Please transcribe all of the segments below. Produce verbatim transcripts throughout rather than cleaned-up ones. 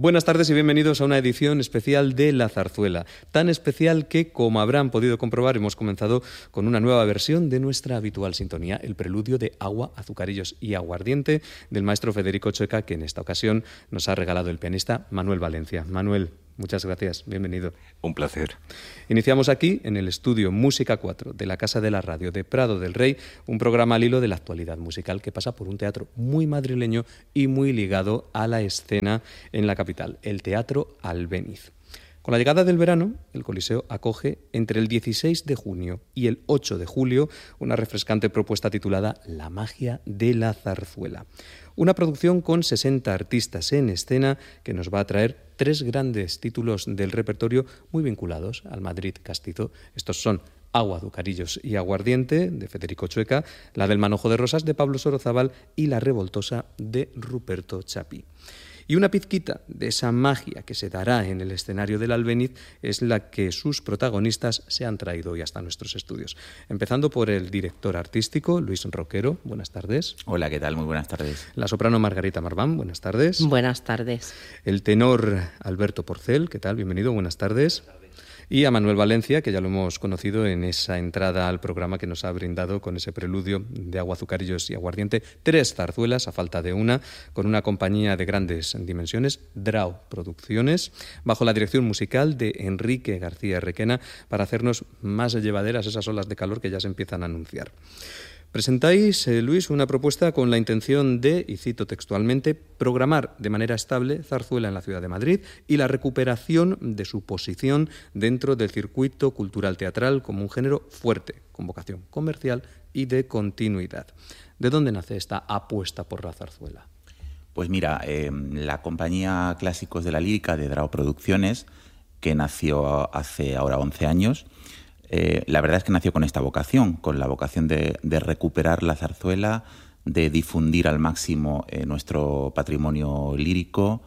Buenas tardes y bienvenidos a una edición especial de La Zarzuela. Tan especial que, como habrán podido comprobar, hemos comenzado con una nueva versión de nuestra habitual sintonía, el preludio de Agua, Azucarillos y Aguardiente del maestro Federico Chueca, que en esta ocasión nos ha regalado el pianista Manuel Valencia. Manuel, muchas gracias, bienvenido. Un placer. Iniciamos aquí, en el estudio Música cuatro de la Casa de la Radio de Prado del Rey, un programa al hilo de la actualidad musical que pasa por un teatro muy madrileño y muy ligado a la escena en la capital, el Teatro Albéniz. Con la llegada del verano, el Coliseo acoge entre el dieciséis de junio y el ocho de julio una refrescante propuesta titulada La magia de la zarzuela. Una producción con sesenta artistas en escena que nos va a traer tres grandes títulos del repertorio muy vinculados al Madrid castizo. Estos son Agua, Azucarillos y Aguardiente, de Federico Chueca, la del Manojo de Rosas, de Pablo Sorozábal, y La Revoltosa, de Ruperto Chapí. Y una pizquita de esa magia que se dará en el escenario del Albéniz es la que sus protagonistas se han traído hoy hasta nuestros estudios. Empezando por el director artístico, Luis Roquero. Buenas tardes. Hola, ¿qué tal? Muy buenas tardes. La soprano Margarita Marván. Buenas tardes. Buenas tardes. El tenor Alberto Porcel. ¿Qué tal? Bienvenido. Buenas tardes. Y a Manuel Valencia, que ya lo hemos conocido en esa entrada al programa que nos ha brindado con ese preludio de Agua, Azucarillos y Aguardiente. Tres zarzuelas, a falta de una, con una compañía de grandes dimensiones, Drau Producciones, bajo la dirección musical de Enrique García Requena, para hacernos más llevaderas esas olas de calor que ya se empiezan a anunciar. Presentáis, eh, Luis, una propuesta con la intención de, y cito textualmente, programar de manera estable zarzuela en la ciudad de Madrid y la recuperación de su posición dentro del circuito cultural teatral como un género fuerte, con vocación comercial y de continuidad. ¿De dónde nace esta apuesta por la zarzuela? Pues mira, eh, la compañía Clásicos de la Lírica de Drau Producciones, que nació hace ahora once años, Eh, la verdad es que nació con esta vocación, con la vocación de, de recuperar la zarzuela, de difundir al máximo eh, nuestro patrimonio lírico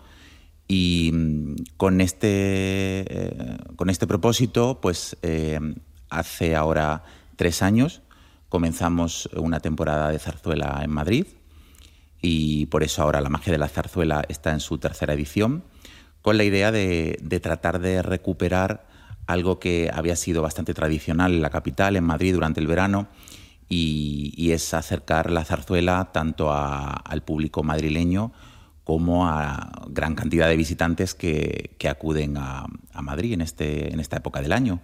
y con este, eh, con este propósito, pues eh, hace ahora tres años comenzamos una temporada de zarzuela en Madrid y por eso ahora La magia de la zarzuela está en su tercera edición, con la idea de, de tratar de recuperar algo que había sido bastante tradicional en la capital, en Madrid, durante el verano, y, y es acercar la zarzuela tanto a, al público madrileño como a gran cantidad de visitantes que, que acuden a, a Madrid en, este, en esta época del año.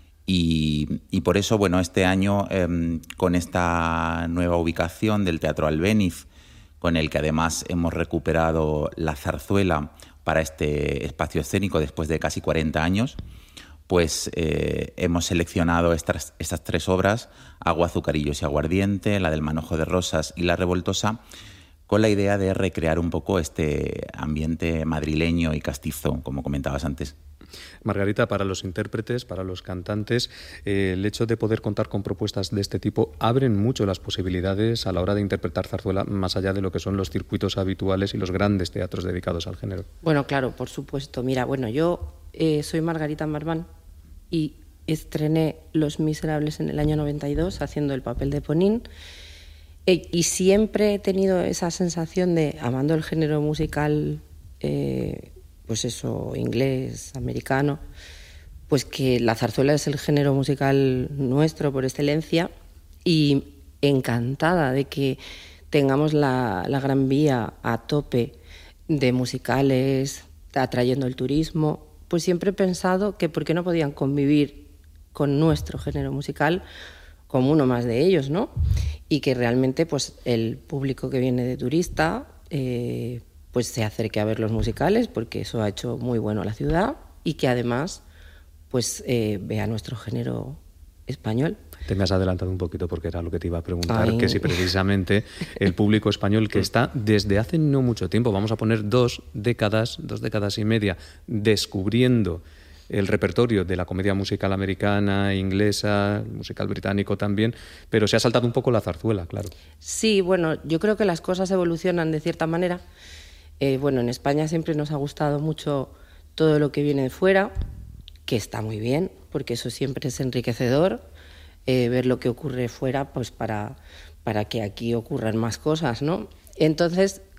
Y, y por eso, bueno, este año, eh, con esta nueva ubicación del Teatro Albéniz, con el que además hemos recuperado la zarzuela para este espacio escénico después de casi cuarenta años, pues eh, hemos seleccionado estas, estas tres obras, Agua, Azucarillos y Aguardiente, la del Manojo de Rosas y La Revoltosa, con la idea de recrear un poco este ambiente madrileño y castizo, como comentabas antes. Margarita, para los intérpretes, para los cantantes, eh, el hecho de poder contar con propuestas de este tipo abren mucho las posibilidades a la hora de interpretar zarzuela, más allá de lo que son los circuitos habituales y los grandes teatros dedicados al género. Bueno, claro, por supuesto. Mira, bueno, yo eh, soy Margarita Marván y estrené Los Miserables en el año noventa y dos haciendo el papel de Ponín, e, y siempre he tenido esa sensación de, amando el género musical, eh, pues eso, inglés, americano, pues que la zarzuela es el género musical nuestro por excelencia, y encantada de que tengamos la, la Gran Vía a tope de musicales, atrayendo el turismo. Pues siempre he pensado que por qué no podían convivir con nuestro género musical como uno más de ellos, ¿no? Y que realmente pues el público que viene de turista eh, pues se acerque a ver los musicales, porque eso ha hecho muy bueno a la ciudad, y que además pues eh, vea nuestro género español. Te me has adelantado un poquito porque era lo que te iba a preguntar, Ay. que si precisamente el público español, que está desde hace no mucho tiempo, vamos a poner dos décadas, dos décadas y media, descubriendo el repertorio de la comedia musical americana, inglesa, musical británico también, pero se ha saltado un poco la zarzuela, claro. Sí, bueno, yo creo que las cosas evolucionan de cierta manera. Eh, bueno, en España siempre nos ha gustado mucho todo lo que viene de fuera, que está muy bien, porque eso siempre es enriquecedor. Eh, ver lo que ocurre fuera, pues para, para que aquí ocurran más cosas, ¿no? Entonces,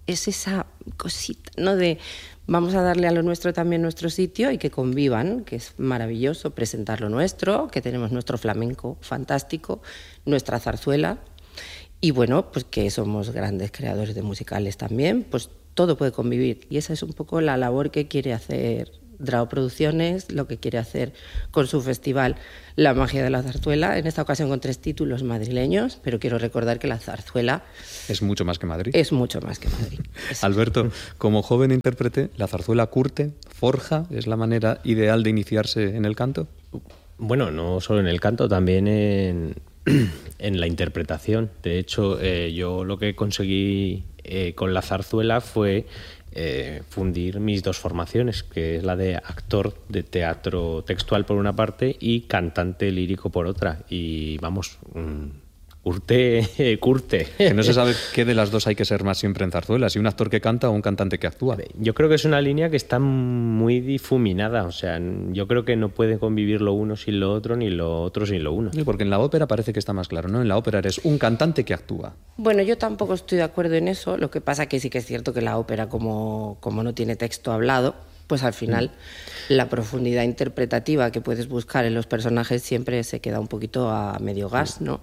es esa cosita, ¿no? De vamos a darle a lo nuestro también nuestro sitio y que convivan, que es maravilloso presentar lo nuestro, que tenemos nuestro flamenco fantástico, nuestra zarzuela, y bueno, pues que somos grandes creadores de musicales también, pues todo puede convivir. Y esa es un poco la labor que quiere hacer Drao Producciones, lo que quiere hacer con su festival La Magia de la Zarzuela, en esta ocasión con tres títulos madrileños, pero quiero recordar que la zarzuela es mucho más que Madrid. Es mucho más que Madrid. Es Alberto, como joven intérprete, ¿la zarzuela curte, forja? ¿Es la manera ideal de iniciarse en el canto? Bueno, no solo en el canto, también en, en la interpretación. De hecho, eh, yo lo que conseguí eh, con la zarzuela fue eh, fundir mis dos formaciones, que es la de actor de teatro textual por una parte y cantante lírico por otra. Y vamos, mmm, curte, curte. Que no se sabe qué de las dos hay que ser más siempre en zarzuela, si un actor que canta o un cantante que actúa. Yo creo que es una línea que está muy difuminada, o sea, yo creo que no puede convivir lo uno sin lo otro, ni lo otro sin lo uno. Sí, porque en la ópera parece que está más claro, ¿no? En la ópera eres un cantante que actúa. Bueno, yo tampoco estoy de acuerdo en eso, lo que pasa que sí que es cierto que la ópera, como, como no tiene texto hablado, pues al final mm. la profundidad interpretativa que puedes buscar en los personajes siempre se queda un poquito a medio gas, ¿no?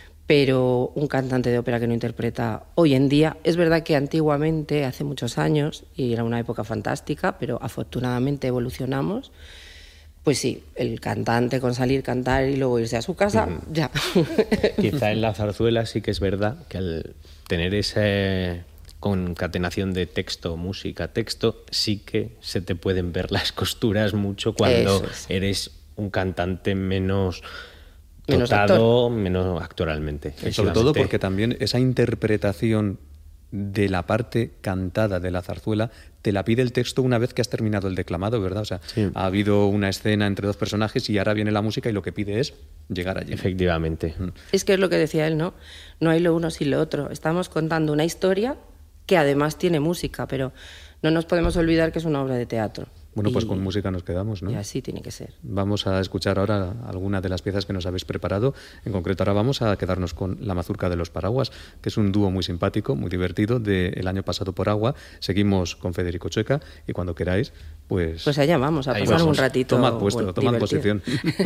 Pero un cantante de ópera que no interpreta hoy en día, es verdad que antiguamente, hace muchos años, y era una época fantástica, pero afortunadamente evolucionamos, pues sí, el cantante con salir, cantar y luego irse a su casa, mm. ya. Quizá en la zarzuela sí que es verdad que al tener esa concatenación de texto, música, texto, sí que se te pueden ver las costuras mucho cuando es. eres un cantante menos... Menos dotado, actor. menos actoralmente. Sobre todo porque también esa interpretación de la parte cantada de la zarzuela te la pide el texto una vez que has terminado el declamado, ¿verdad? O sea, sí. ha habido una escena entre dos personajes y ahora viene la música y lo que pide es llegar allí. Efectivamente. Mm. Es que es lo que decía él, ¿no? No hay lo uno sin lo otro. Estamos contando una historia que además tiene música, pero no nos podemos olvidar que es una obra de teatro. Bueno, pues y, con música nos quedamos, ¿no? Y así tiene que ser. Vamos a escuchar ahora algunas de las piezas que nos habéis preparado. En concreto, ahora vamos a quedarnos con La Mazurca de los Paraguas, que es un dúo muy simpático, muy divertido, del año pasado por Agua. Seguimos con Federico Chueca y cuando queráis, pues... Pues allá vamos, a pasar vamos. un ratito. Tomad puesto, bueno, tomad posición.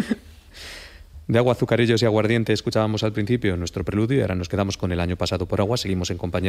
De Agua, Azucarillos y Aguardiente escuchábamos al principio nuestro preludio y ahora nos quedamos con El año pasado por Agua. Seguimos en compañía de Federico Chueca con esta Mazurca de los Paraguas que interpretan Margarita Marván y Alberto Porcel.